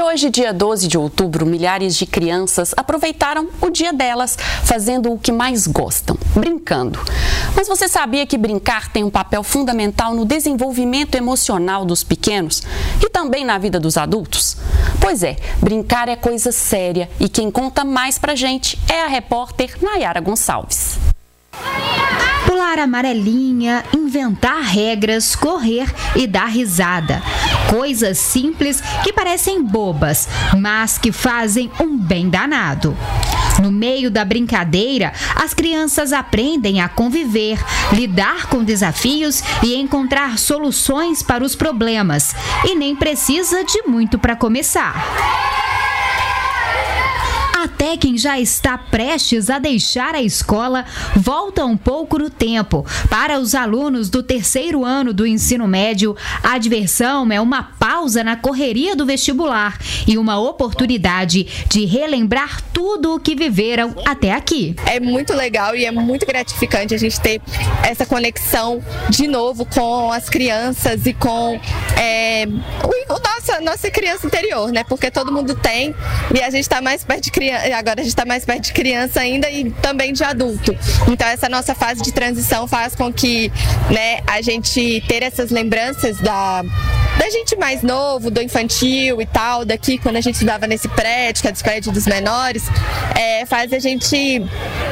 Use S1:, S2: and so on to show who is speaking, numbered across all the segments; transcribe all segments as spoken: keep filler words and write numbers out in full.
S1: hoje, dia doze de outubro, milhares de crianças aproveitaram o dia delas fazendo o que mais gostam, brincando. Mas você sabia que brincar tem um papel fundamental no desenvolvimento emocional dos pequenos e também na vida dos adultos? Pois é, brincar é coisa séria e quem conta mais pra gente é a repórter Nayara Gonçalves.
S2: Pular amarelinha, inventar regras, correr e dar risada. Coisas simples que parecem bobas, mas que fazem um bem danado. No meio da brincadeira, as crianças aprendem a conviver, lidar com desafios e encontrar soluções para os problemas. E nem precisa de muito para começar. Até quem já está prestes a deixar a escola volta um pouco no tempo. Para os alunos do terceiro ano do ensino médio, a diversão é uma pausa na correria do vestibular e uma oportunidade de relembrar tudo o que viveram até aqui.
S3: É muito legal e é muito gratificante a gente ter essa conexão de novo com as crianças e com é, o, o nossa, nossa criança interior, né? Porque todo mundo tem e a gente está mais perto de criança. Agora a gente está mais perto de criança ainda e também de adulto. Então essa nossa fase de transição faz com que, né, a gente ter essas lembranças da, da gente mais novo, do infantil e tal, daqui quando a gente estudava nesse prédio, que é dos prédios dos menores, é, faz a gente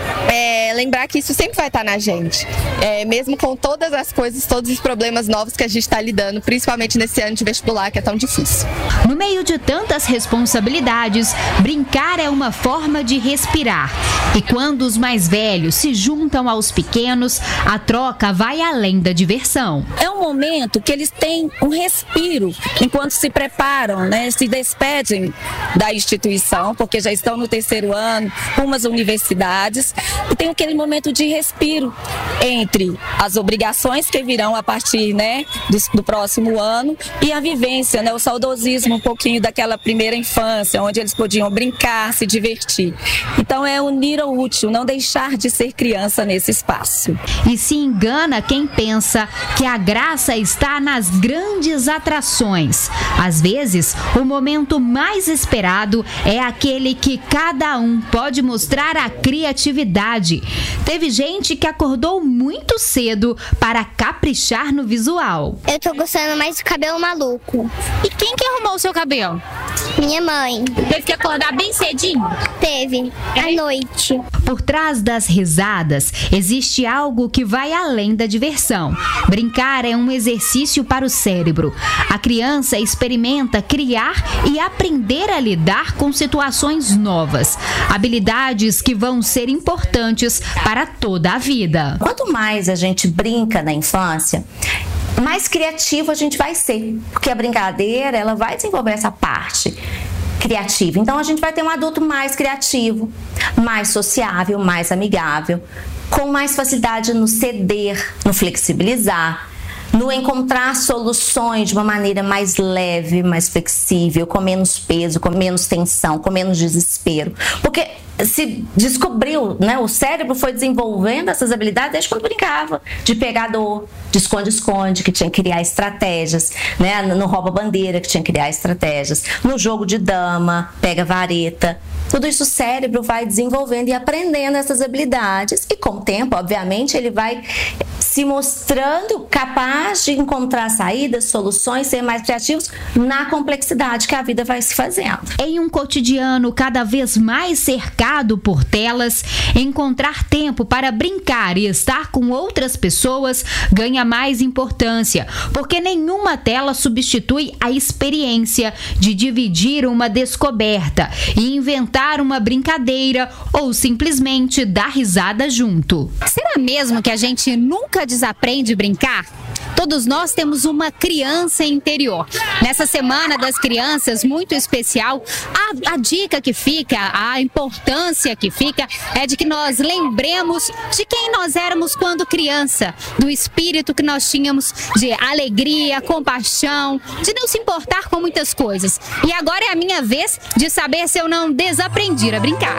S3: é, lembrar que isso sempre vai estar na gente. É, mesmo com todas as coisas, todos os problemas novos que a gente está lidando, principalmente nesse ano de vestibular que é tão difícil.
S2: No meio de tantas responsabilidades, brincar é uma forma de respirar. E quando os mais velhos se juntam aos pequenos, a troca vai além da diversão.
S4: É um momento que eles têm um respiro enquanto se preparam, né, se despedem da instituição, porque já estão no terceiro ano, umas universidades, e tem aquele momento de respiro entre as obrigações que virão a partir, né, do, do próximo ano e a vivência, né, o saudosismo um pouquinho daquela primeira infância, onde eles podiam brincar, se divertir. Então é unir ao útil, não deixar de ser criança nesse espaço.
S2: E se engana quem pensa que a graça está nas grandes atrações. Às vezes, o momento mais esperado é aquele que cada um pode mostrar a criatividade. Teve gente que acordou muito cedo para caprichar no visual.
S5: Eu tô gostando mais do cabelo maluco.
S6: E quem que arrumou o seu cabelo?
S5: Minha mãe.
S6: Teve que acordar bem cedinho?
S5: Teve, à noite.
S2: Por trás das risadas, existe algo que vai além da diversão. Brincar é um exercício para o cérebro. A criança experimenta criar e aprender a lidar com situações novas. Habilidades que vão ser importantes para toda a vida.
S7: Quanto mais a gente brinca na infância, mais criativo a gente vai ser, porque a brincadeira, ela vai desenvolver essa parte criativa. Então a gente vai ter um adulto mais criativo, mais sociável, mais amigável, com mais facilidade no ceder, no flexibilizar, no encontrar soluções de uma maneira mais leve, mais flexível, com menos peso, com menos tensão, com menos desespero. Porque se descobriu, né, o cérebro foi desenvolvendo essas habilidades desde quando brincava, de pegador, de esconde-esconde, que tinha que criar estratégias, né, no rouba-bandeira, que tinha que criar estratégias, no jogo de dama, pega-vareta. Tudo isso o cérebro vai desenvolvendo e aprendendo essas habilidades e com o tempo, obviamente, ele vai se mostrando capaz de encontrar saídas, soluções, ser mais criativos na complexidade que a vida vai se fazendo.
S2: Em um cotidiano cada vez mais cercado por telas, encontrar tempo para brincar e estar com outras pessoas ganha mais importância, porque nenhuma tela substitui a experiência de dividir uma descoberta e inventar uma brincadeira ou simplesmente dar risada junto.
S6: Será mesmo que a gente nunca desaprende brincar? Todos nós temos uma criança interior. Nessa Semana das Crianças, muito especial, a, a dica que fica, a importância que fica é de que nós lembremos de quem nós éramos quando criança, do espírito que nós tínhamos de alegria, compaixão, de não se importar com muitas coisas. E agora é a minha vez de saber se eu não desaprendi a brincar.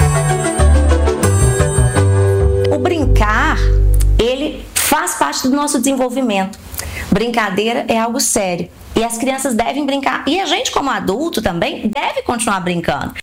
S7: O brincar, ele faz parte do nosso desenvolvimento. Brincadeira é algo sério. E as crianças devem brincar. E a gente, como adulto, também deve continuar brincando.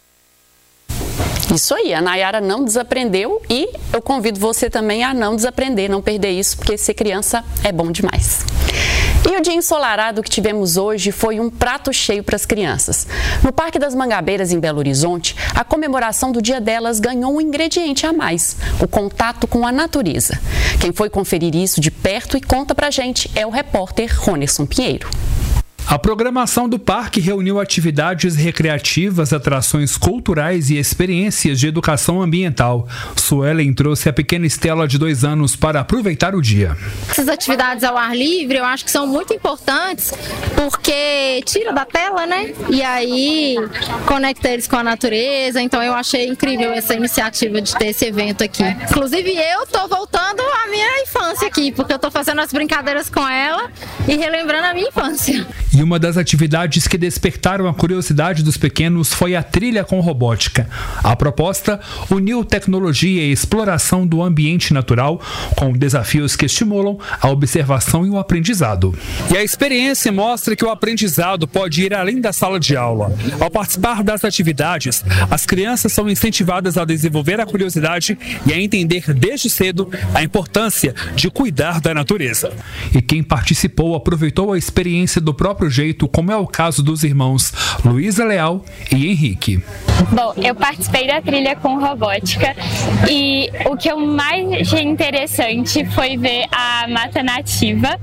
S1: Isso aí, a Nayara não desaprendeu e eu convido você também a não desaprender, não perder isso, porque ser criança é bom demais. E o dia ensolarado que tivemos hoje foi um prato cheio para as crianças. No Parque das Mangabeiras, em Belo Horizonte, a comemoração do dia delas ganhou um ingrediente a mais, o contato com a natureza. Quem foi conferir isso de perto e conta pra gente é o repórter Ronerson Pinheiro.
S8: A programação do parque reuniu atividades recreativas, atrações culturais e experiências de educação ambiental. Suelen trouxe a pequena Estela de dois anos para aproveitar o dia.
S9: Essas atividades ao ar livre eu acho que são muito importantes porque tira da tela, né? E aí conecta eles com a natureza. Então eu achei incrível essa iniciativa de ter esse evento aqui. Inclusive eu tô voltando à minha infância aqui, porque eu tô fazendo as brincadeiras com ela e relembrando a minha infância.
S8: E uma das atividades que despertaram a curiosidade dos pequenos foi a trilha com robótica. A proposta uniu tecnologia e exploração do ambiente natural com desafios que estimulam a observação e o aprendizado. E a experiência mostra que o aprendizado pode ir além da sala de aula. Ao participar das atividades, as crianças são incentivadas a desenvolver a curiosidade e a entender desde cedo a importância de cuidar da natureza. E quem participou aproveitou a experiência do próprio jeito, como é o caso dos irmãos Luísa Leal e Henrique.
S10: Bom, eu participei da trilha com robótica e o que eu mais achei interessante foi ver a mata nativa,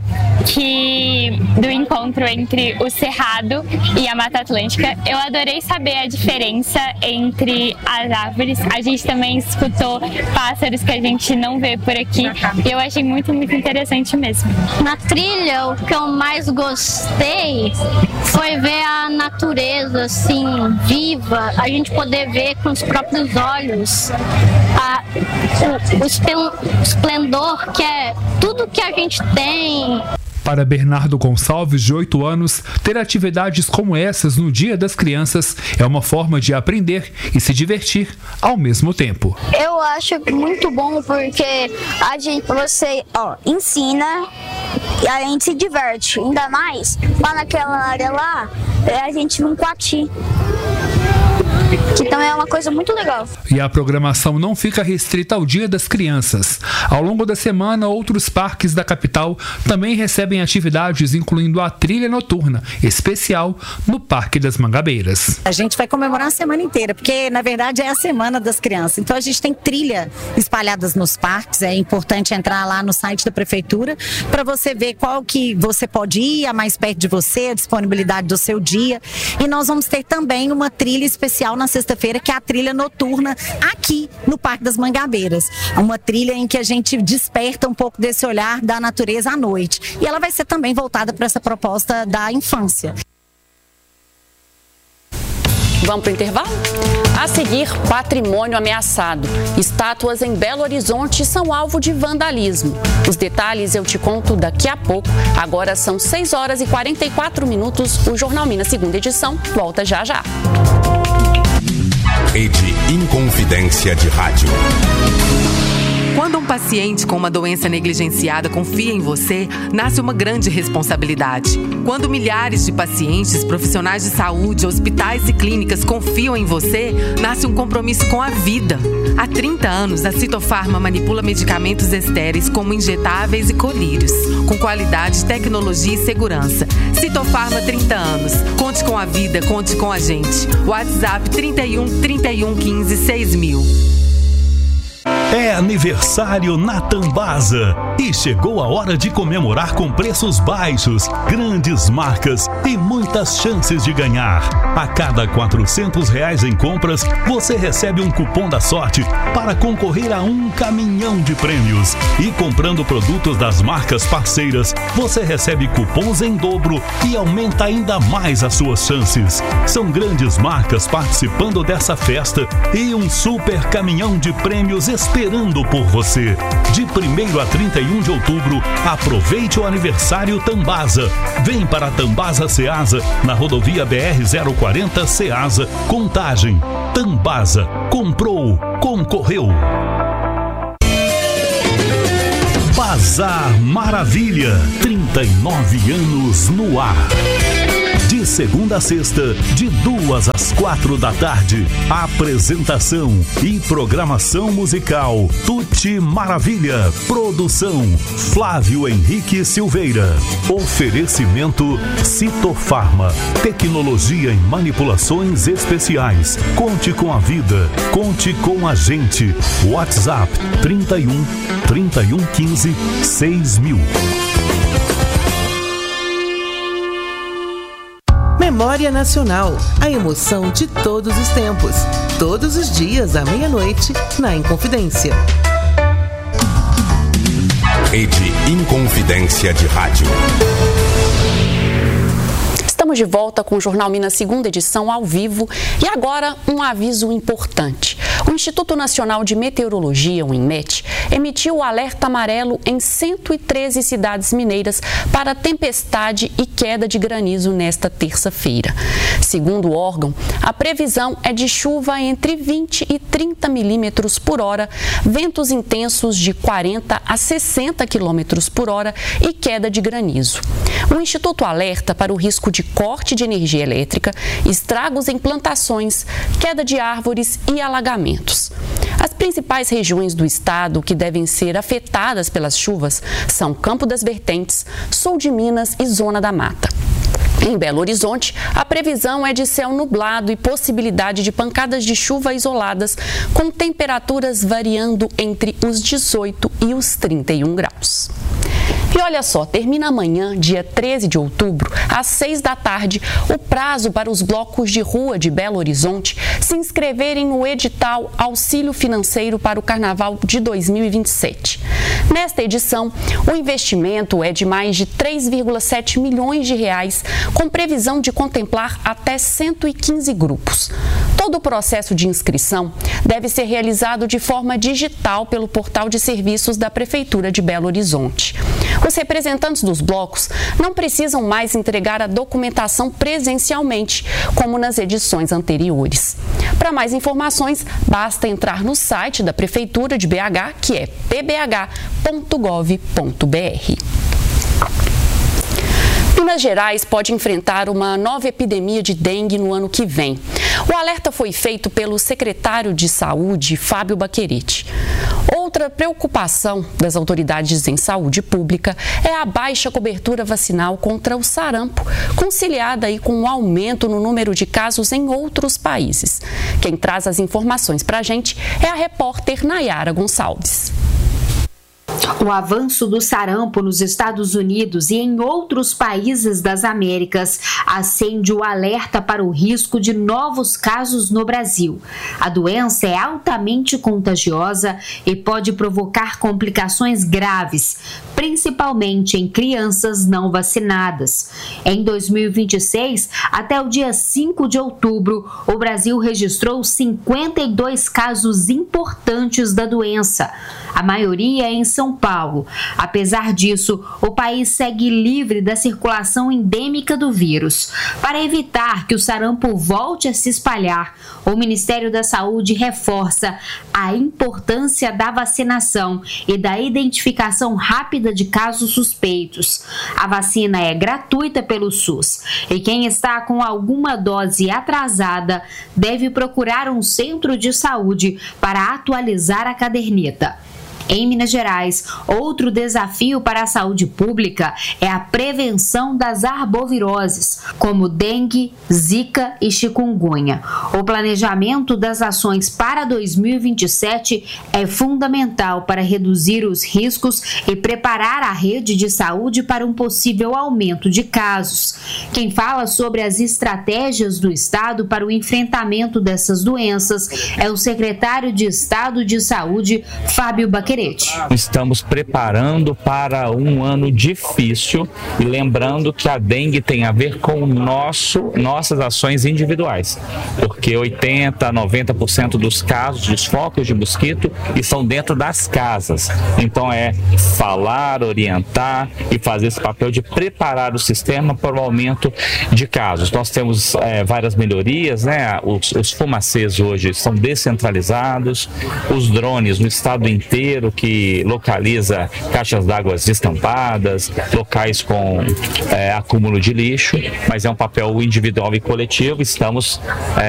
S10: que do encontro entre o Cerrado e a Mata Atlântica. Eu adorei saber a diferença entre as árvores. A gente também escutou pássaros que a gente não vê por aqui e eu achei muito, muito interessante mesmo.
S11: Na trilha, o que eu mais gostei foi ver a natureza assim, viva, a gente poder ver com os próprios olhos a, o, o esplendor que é tudo que a gente tem.
S8: Para Bernardo Gonçalves, de oito anos, ter atividades como essas no Dia das Crianças é uma forma de aprender e se divertir ao mesmo tempo.
S11: Eu acho muito bom porque a gente, você ó, ensina e a gente se diverte. Ainda mais lá naquela área lá, a gente não coati. Então é uma coisa muito legal.
S8: E a programação não fica restrita ao Dia das Crianças. Ao longo da semana, outros parques da capital também recebem atividades, incluindo a trilha noturna, especial no Parque das Mangabeiras.
S12: A gente vai comemorar a semana inteira, porque na verdade é a Semana das Crianças. Então a gente tem trilha espalhadas nos parques. É importante entrar lá no site da prefeitura para você ver qual que você pode ir, a mais perto de você, a disponibilidade do seu dia. E nós vamos ter também uma trilha especial na sexta-feira, que é a trilha noturna aqui no Parque das Mangabeiras. Uma trilha em que a gente desperta um pouco desse olhar da natureza à noite. E ela vai ser também voltada para essa proposta da infância.
S1: Vamos para o intervalo? A seguir, patrimônio ameaçado. Estátuas em Belo Horizonte são alvo de vandalismo. Os detalhes eu te conto daqui a pouco. Agora são seis horas e quarenta e quatro minutos. O Jornal Minas, segunda edição, volta já já.
S13: Rede Inconfidência de Rádio.
S14: Quando um paciente com uma doença negligenciada confia em você, nasce uma grande responsabilidade. Quando milhares de pacientes, profissionais de saúde, hospitais e clínicas confiam em você, nasce um compromisso com a vida. Há trinta anos, a Citofarma manipula medicamentos estéreis como injetáveis e colírios, com qualidade, tecnologia e segurança. Citofarma, trinta anos. Conte com a vida, conte com a gente. WhatsApp trinta e um, trinta e um, quinze, seis mil.
S15: É aniversário na Tambasa e chegou a hora de comemorar com preços baixos, grandes marcas e muitas chances de ganhar. A cada quatrocentos reais em compras, você recebe um cupom da sorte para concorrer a um caminhão de prêmios. E comprando produtos das marcas parceiras, você recebe cupons em dobro e aumenta ainda mais as suas chances. São grandes marcas participando dessa festa e um super caminhão de prêmios esperando por você. De primeiro a trinta e um de outubro, aproveite o aniversário Tambasa. Vem para a Tambasa Ceasa, na rodovia B R zero quarenta Ceasa, Contagem. Tambasa, comprou, concorreu. Bazar Maravilha, trinta quarenta e nove anos no ar. De segunda a sexta, de duas às quatro da tarde. Apresentação e programação musical Tuti Maravilha. Produção Flávio Henrique Silveira. Oferecimento Citofarma. Tecnologia em manipulações especiais. Conte com a vida. Conte com a gente. WhatsApp trinta e um, trinta e um, quinze, seis mil.
S16: Memória Nacional, a emoção de todos os tempos. Todos os dias, à meia-noite, na Inconfidência.
S13: Rede Inconfidência de Rádio.
S1: Estamos de volta com o Jornal Minas, segunda edição, ao vivo. E agora, um aviso importante. O Instituto Nacional de Meteorologia, o INMET, emitiu o alerta amarelo em cento e treze cidades mineiras para tempestade e queda de granizo nesta terça-feira. Segundo o órgão, a previsão é de chuva entre vinte e trinta milímetros por hora, ventos intensos de quarenta a sessenta quilômetros por hora e queda de granizo. O Instituto alerta para o risco de corte de energia elétrica, estragos em plantações, queda de árvores e alagamentos. As principais regiões do estado que devem ser afetadas pelas chuvas são Campo das Vertentes, sul de Minas e Zona da Mata. Em Belo Horizonte, a previsão é de céu nublado e possibilidade de pancadas de chuva isoladas, com temperaturas variando entre os dezoito e os trinta e um graus. E olha só, termina amanhã, dia treze de outubro, às seis da tarde, o prazo para os blocos de rua de Belo Horizonte se inscreverem no edital Auxílio Financeiro para o Carnaval de dois mil e vinte e sete. Nesta edição, o investimento é de mais de três vírgula sete milhões de reais, com previsão de contemplar até cento e quinze grupos. Todo o processo de inscrição deve ser realizado de forma digital pelo portal de serviços da Prefeitura de Belo Horizonte. Os representantes dos blocos não precisam mais entregar a documentação presencialmente, como nas edições anteriores. Para mais informações, basta entrar no site da Prefeitura de B H, que é p b h ponto gov ponto b r. Minas Gerais pode enfrentar uma nova epidemia de dengue no ano que vem. O alerta foi feito pelo secretário de Saúde, Fábio Baquerete. Outra preocupação das autoridades em saúde pública é a baixa cobertura vacinal contra o sarampo, conciliada aí com o aumento no número de casos em outros países. Quem traz as informações para a gente é a repórter Nayara Gonçalves.
S17: O avanço do sarampo nos Estados Unidos e em outros países das Américas acende o alerta para o risco de novos casos no Brasil. A doença é altamente contagiosa e pode provocar complicações graves, principalmente em crianças não vacinadas. Em dois mil e vinte e seis, até o dia cinco de outubro, o Brasil registrou cinquenta e dois casos importantes da doença, a maioria em São Paulo. Apesar disso, o país segue livre da circulação endêmica do vírus. Para evitar que o sarampo volte a se espalhar, o Ministério da Saúde reforça a importância da vacinação e da identificação rápida de casos suspeitos. A vacina é gratuita pelo SUS e quem está com alguma dose atrasada deve procurar um centro de saúde para atualizar a caderneta. Em Minas Gerais, outro desafio para a saúde pública é a prevenção das arboviroses, como dengue, zika e chikungunya. O planejamento das ações para dois mil e vinte e sete é fundamental para reduzir os riscos e preparar a rede de saúde para um possível aumento de casos. Quem fala sobre as estratégias do Estado para o enfrentamento dessas doenças é o secretário de Estado de Saúde, Fábio Baquerete.
S18: Estamos preparando para um ano difícil e lembrando que a dengue tem a ver com nosso, nossas ações individuais, porque oitenta a noventa por cento dos casos, dos focos de mosquito, estão dentro das casas. Então é falar, orientar e fazer esse papel de preparar o sistema para o aumento de casos. Nós temos é, várias melhorias, né? Os, os fumacês hoje são descentralizados, os drones no estado inteiro aplicativo que localiza caixas d'água destampadas, locais com é, acúmulo de lixo, mas é um papel individual e coletivo. Estamos é,